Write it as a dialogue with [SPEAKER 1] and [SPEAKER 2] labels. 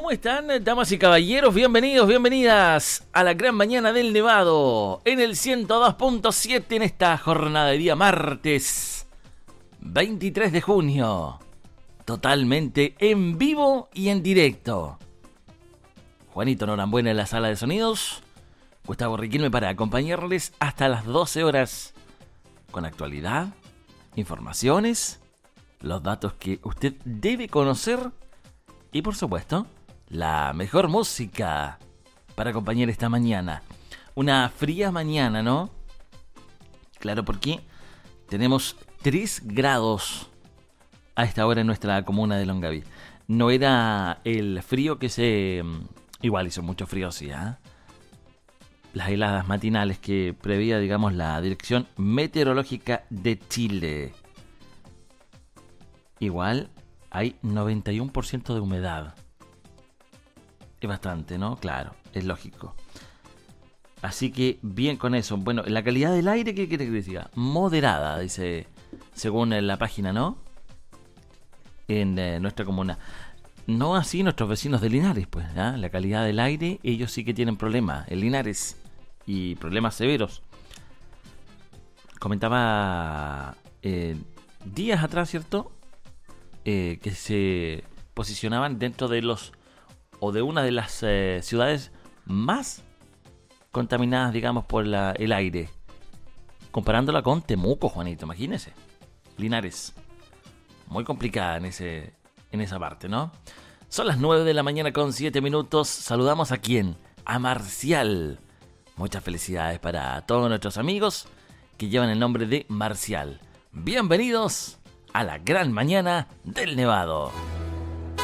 [SPEAKER 1] ¿Cómo están, damas y caballeros? Bienvenidos, bienvenidas a la gran mañana del Nevado en el 102.7 en esta jornada de día martes 23 de junio. Totalmente en vivo y en directo. Juanito Norambuena en la sala de sonidos. Gustavo Riquelme para acompañarles hasta las 12 horas con actualidad, informaciones, los datos que usted debe conocer y, por supuesto, la mejor música para acompañar esta mañana. Una fría mañana, ¿no? Claro, porque tenemos 3 grados a esta hora en nuestra comuna de Longaví. No era el frío que se... Igual hizo mucho frío, sí, ¿eh? Las heladas matinales que prevía, digamos, la Dirección Meteorológica de Chile. Igual hay 91% de humedad. Es bastante, ¿no? Claro, es lógico. Así que bien con eso. Bueno, la calidad del aire, ¿qué quiere que diga? Moderada, dice, según la página, ¿no? En nuestra comuna. No así nuestros vecinos de Linares, pues, ¿eh? La calidad del aire, ellos sí que tienen problemas en Linares. Y problemas severos. Comentaba días atrás, ¿cierto? Que se posicionaban dentro de los o de una de las ciudades más contaminadas, digamos, por el aire, comparándola con Temuco, Juanito, imagínese. Linares, muy complicada en esa parte, ¿no? Son las 9 de la mañana con 7 minutos. Saludamos a quién, a Marcial. Muchas felicidades para todos nuestros amigos que llevan el nombre de Marcial. Bienvenidos a la gran mañana del Nevado.